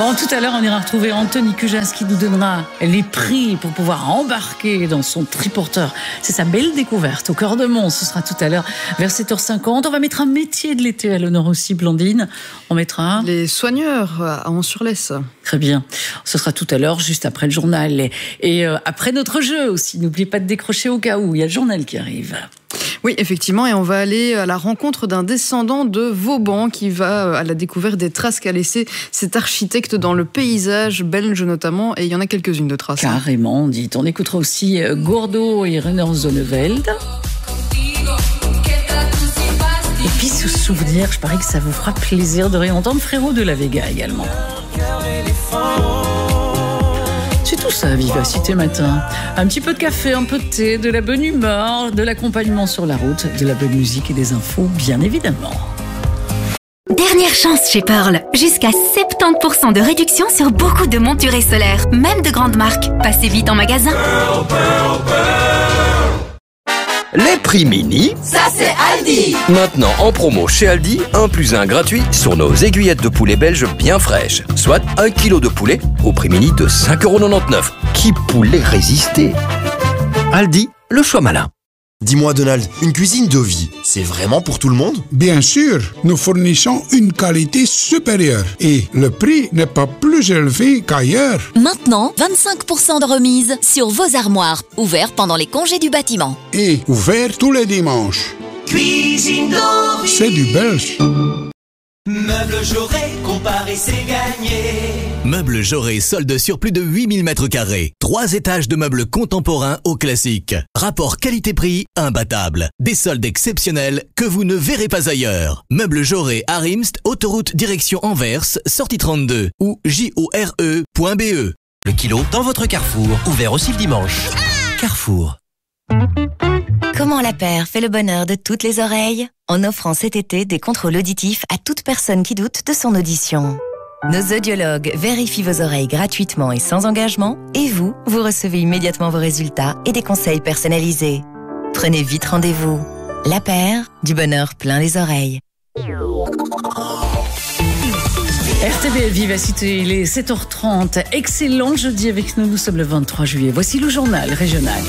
Bon, tout à l'heure, on ira retrouver Anthony Cugins qui nous donnera les prix pour pouvoir embarquer dans son triporteur. C'est sa belle découverte au Cœur de Mons. Ce sera tout à l'heure vers 7h50. On va mettre un métier de l'été à l'honneur aussi, Blandine. On mettra les soigneurs à Ans-sur-Lesse. Très bien. Ce sera tout à l'heure, juste après le journal. Et après notre jeu aussi. N'oubliez pas de décrocher au cas où. Il y a le journal qui arrive. Oui, effectivement, et on va aller à la rencontre d'un descendant de Vauban qui va à la découverte des traces qu'a laissé cet architecte dans le paysage belge notamment, et il y en a quelques-unes de traces. Carrément, dites. On écoutera aussi Gordo et Renner Zonneveld. Et puis ce souvenir, je parie que ça vous fera plaisir de réentendre Frérot de la Vega également. C'est tout ça, Vivacité Matin. Un petit peu de café, un peu de thé, de la bonne humeur, de l'accompagnement sur la route, de la bonne musique et des infos, bien évidemment. Dernière chance chez Pearl. Jusqu'à 70% de réduction sur beaucoup de montures solaires, même de grandes marques. Passez vite en magasin. Pearl, Pearl, Pearl. Les prix mini, ça c'est Aldi. Maintenant en promo chez Aldi, 1 + 1 gratuit sur nos aiguillettes de poulet belges bien fraîches. Soit 1 kg de poulet au prix mini de 5,99 €. Qui pourrait résister? Aldi, le choix malin. Dis-moi Donald, une cuisine de vie, c'est vraiment pour tout le monde? Bien sûr, nous fournissons une qualité supérieure et le prix n'est pas plus élevé qu'ailleurs. Maintenant, 25% de remise sur vos armoires, ouvert pendant les congés du bâtiment. Et ouvert tous les dimanches. Cuisine de vie. C'est du belge. Meubles Jaurès, comparer c'est gagné. Meubles Jaurès, solde sur plus de 8000 m². 3 étages de meubles contemporains au classique. Rapport qualité-prix imbattable. Des soldes exceptionnels que vous ne verrez pas ailleurs. Meubles Jaurès à Rimst, autoroute direction Anvers, sortie 32 ou jore.be. Le kilo dans votre Carrefour, ouvert aussi le dimanche. Carrefour. Comment la paire fait le bonheur de toutes les oreilles? En offrant cet été des contrôles auditifs à toute personne qui doute de son audition. Nos audiologues vérifient vos oreilles gratuitement et sans engagement, et vous recevez immédiatement vos résultats et des conseils personnalisés. Prenez vite rendez-vous. La paire, du bonheur plein les oreilles. RTB Vivacité, il est 7h30. Excellent jeudi avec nous, nous sommes le 23 juillet. Voici le journal régional.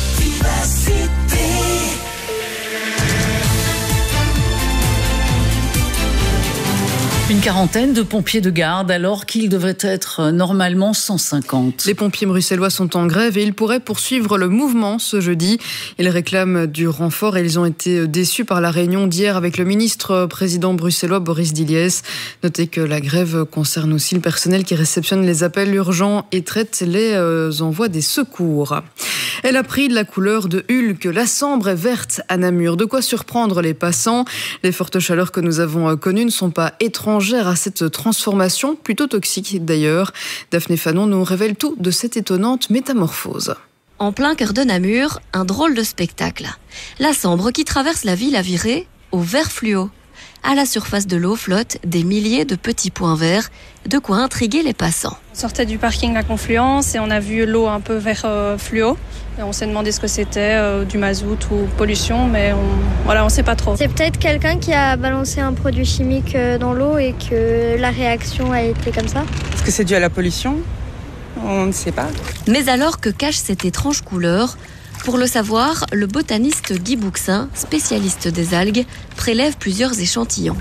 Une quarantaine de pompiers de garde alors qu'ils devraient être normalement 150. Les pompiers bruxellois sont en grève et ils pourraient poursuivre le mouvement ce jeudi. Ils réclament du renfort et ils ont été déçus par la réunion d'hier avec le ministre-président bruxellois Boris Diliès. Notez que la grève concerne aussi le personnel qui réceptionne les appels urgents et traite les envois des secours. Elle a pris de la couleur de Hulk. La Sambre est verte à Namur. De quoi surprendre les passants. Les fortes chaleurs que nous avons connues ne sont pas étrangères à cette transformation, plutôt toxique d'ailleurs. Daphné Fanon nous révèle tout de cette étonnante métamorphose. En plein cœur de Namur, un drôle de spectacle. La Sambre qui traverse la ville à virer au vert fluo. À la surface de l'eau flottent des milliers de petits points verts, de quoi intriguer les passants. On sortait du parking La Confluence et on a vu l'eau un peu vert fluo. Et on s'est demandé ce que c'était, du mazout ou pollution, mais on ne sait pas trop. C'est peut-être quelqu'un qui a balancé un produit chimique dans l'eau et que la réaction a été comme ça. Est-ce que c'est dû à la pollution? On ne sait pas. Mais alors que cache cette étrange couleur? Pour le savoir, le botaniste Guy Bouxin, spécialiste des algues, prélève plusieurs échantillons.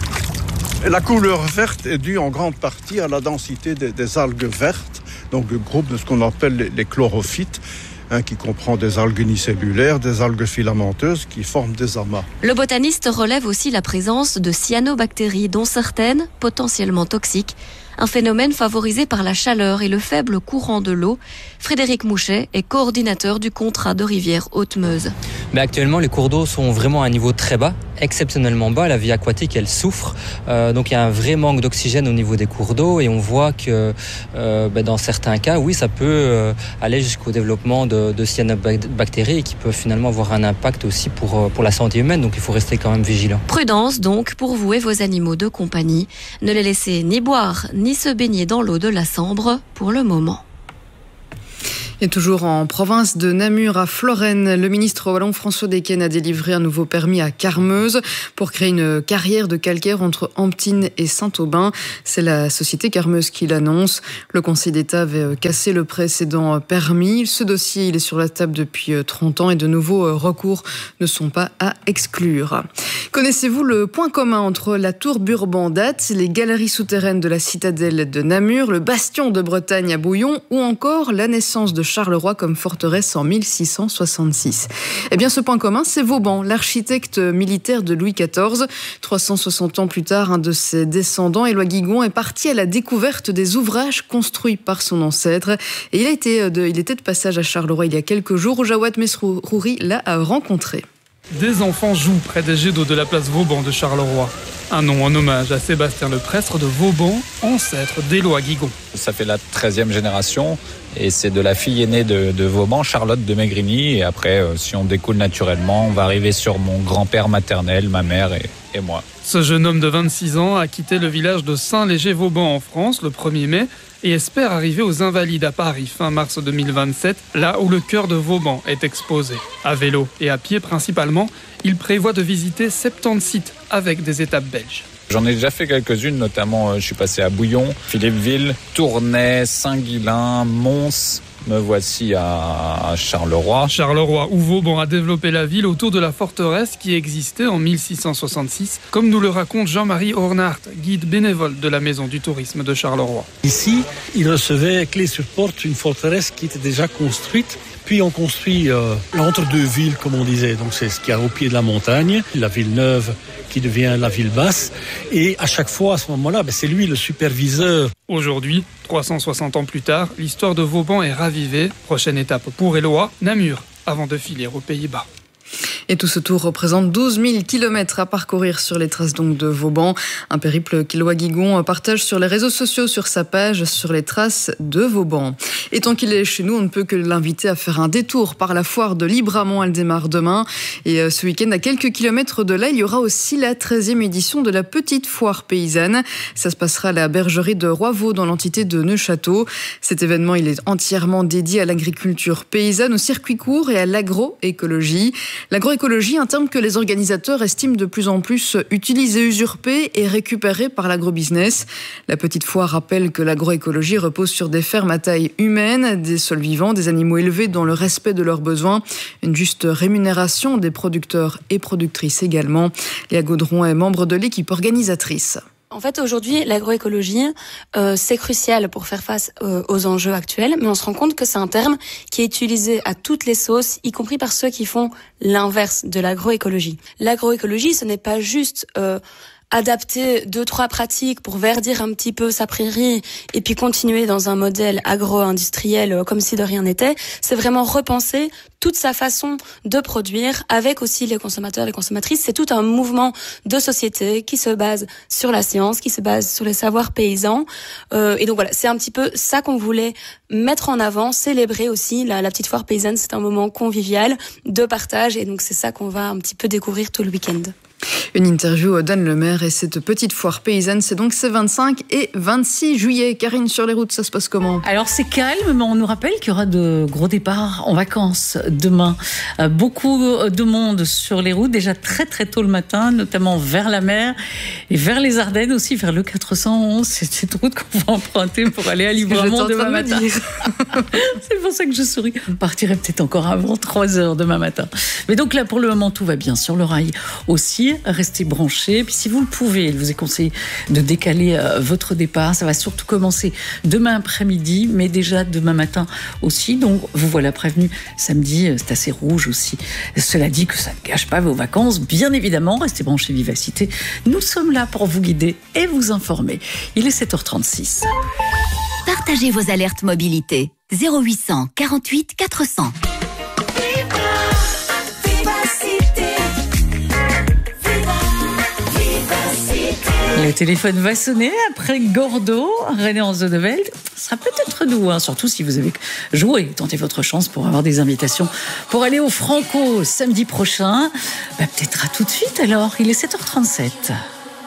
La couleur verte est due en grande partie à la densité des algues vertes, donc le groupe de ce qu'on appelle les chlorophytes, qui comprend des algues unicellulaires, des algues filamenteuses qui forment des amas. Le botaniste relève aussi la présence de cyanobactéries, dont certaines potentiellement toxiques, un phénomène favorisé par la chaleur et le faible courant de l'eau. Frédéric Mouchet est coordinateur du contrat de rivière Haute-Meuse. Mais actuellement, les cours d'eau sont vraiment à un niveau très bas, exceptionnellement bas. La vie aquatique, elle souffre. Donc il y a un vrai manque d'oxygène au niveau des cours d'eau et on voit que dans certains cas, oui, ça peut aller jusqu'au développement de cyanobactéries qui peuvent finalement avoir un impact aussi pour la santé humaine. Donc il faut rester quand même vigilant. Prudence donc pour vous et vos animaux de compagnie. Ne les laissez ni boire ni se baigner dans l'eau de la Sambre pour le moment. Et toujours en province de Namur à Florenne, le ministre wallon François Decken a délivré un nouveau permis à Carmeuse pour créer une carrière de calcaire entre Amptine et Saint-Aubin. C'est la société Carmeuse qui l'annonce. Le Conseil d'État avait cassé le précédent permis. Ce dossier, il est sur la table depuis 30 ans et de nouveaux recours ne sont pas à exclure. Connaissez-vous le point commun entre la tour Burbandat, les galeries souterraines de la citadelle de Namur, le bastion de Bretagne à Bouillon ou encore la naissance de Charleroi comme forteresse en 1666. Eh bien, ce point commun, c'est Vauban, l'architecte militaire de Louis XIV. 360 ans plus tard, un de ses descendants, Éloi Guigon, est parti à la découverte des ouvrages construits par son ancêtre. Et il était de passage à Charleroi il y a quelques jours où Jawad Mesrouri l'a rencontré. Des enfants jouent près des jets d'eau de la place Vauban de Charleroi. Un nom en hommage à Sébastien le Prestre de Vauban, ancêtre d'Éloi Guigon. Ça fait la 13e génération et c'est de la fille aînée de Vauban, Charlotte de Maigrini. Et après, si on découle naturellement, on va arriver sur mon grand-père maternel, ma mère et moi. Ce jeune homme de 26 ans a quitté le village de Saint-Léger-Vauban en France le 1er mai et espère arriver aux Invalides à Paris fin mars 2027, là où le cœur de Vauban est exposé. À vélo et à pied principalement, il prévoit de visiter 70 sites avec des étapes belges. J'en ai déjà fait quelques-unes, notamment je suis passé à Bouillon, Philippeville, Tournai, Saint-Guilain, Mons. Me voici à Charleroi. Charleroi, où Vauban a développé la ville autour de la forteresse qui existait en 1666, comme nous le raconte Jean-Marie Hornart, guide bénévole de la Maison du Tourisme de Charleroi. Ici, il recevait clé sur porte une forteresse qui était déjà construite. Puis on construit l'entre-deux villes, comme on disait. Donc c'est ce qu'il y a au pied de la montagne, la ville neuve qui devient la ville basse. Et à chaque fois, à ce moment-là, c'est lui le superviseur. Aujourd'hui, 360 ans plus tard, l'histoire de Vauban est ravivée. Prochaine étape pour Éloi, Namur, avant de filer aux Pays-Bas. Et tout ce tour représente 12 000 kilomètres à parcourir sur les traces donc de Vauban. Un périple qu'Éloi Guigon partage sur les réseaux sociaux, sur sa page, sur les traces de Vauban. Et tant qu'il est chez nous, on ne peut que l'inviter à faire un détour par la foire de Libramont. Elle démarre demain. Et ce week-end, à quelques kilomètres de là, il y aura aussi la 13e édition de la petite foire paysanne. Ça se passera à la bergerie de Roivaux dans l'entité de Neufchâteau. Cet événement, il est entièrement dédié à l'agriculture paysanne, au circuit court et à l'agroécologie. L'agroécologie, un terme que les organisateurs estiment de plus en plus utilisé, usurpé et récupéré par l'agrobusiness. La petite foire rappelle que l'agroécologie repose sur des fermes à taille humaine, des sols vivants, des animaux élevés dans le respect de leurs besoins, une juste rémunération des producteurs et productrices également. Léa Gaudron est membre de l'équipe organisatrice. En fait, aujourd'hui, l'agroécologie, c'est crucial pour faire face aux enjeux actuels, mais on se rend compte que c'est un terme qui est utilisé à toutes les sauces, y compris par ceux qui font l'inverse de l'agroécologie. L'agroécologie, ce n'est pas juste adapter 2-3 pratiques pour verdir un petit peu sa prairie et puis continuer dans un modèle agro-industriel comme si de rien n'était. C'est vraiment repenser toute sa façon de produire avec aussi les consommateurs, les consommatrices. C'est tout un mouvement de société qui se base sur la science, qui se base sur les savoirs paysans. Et donc voilà, c'est un petit peu ça qu'on voulait mettre en avant, célébrer aussi. La petite foire paysanne, c'est un moment convivial de partage et donc c'est ça qu'on va un petit peu découvrir tout le week-end. Une interview d'Anne Lemaire et cette petite foire paysanne, c'est donc ces 25 et 26 juillet. Karine, sur les routes, ça se passe comment ? Alors c'est calme, mais on nous rappelle qu'il y aura de gros départs en vacances demain. Beaucoup de monde sur les routes, déjà très très tôt le matin, notamment vers la mer et vers les Ardennes aussi, vers le 411. C'est cette route qu'on va emprunter pour aller à Libramont demain matin. C'est pour ça que je souris. On partirait peut-être encore avant 3h demain matin. Mais donc là, pour le moment, tout va bien sur le rail aussi. Restez branchés. Puis si vous le pouvez, il vous est conseillé de décaler votre départ. Ça va surtout commencer demain après-midi, mais déjà demain matin aussi. Donc vous voilà prévenu. Samedi, c'est assez rouge aussi. Cela dit que ça ne gâche pas vos vacances. Bien évidemment, restez branchés Vivacité. Nous sommes là pour vous guider et vous informer. Il est 7h36. Partagez vos alertes mobilité. 0800 48 400. Le téléphone va sonner après Gordo, René Anzoneveld. Ce sera peut-être nous, surtout si vous avez joué. Tentez votre chance pour avoir des invitations pour aller au Franco samedi prochain. Peut-être à tout de suite alors, il est 7h37.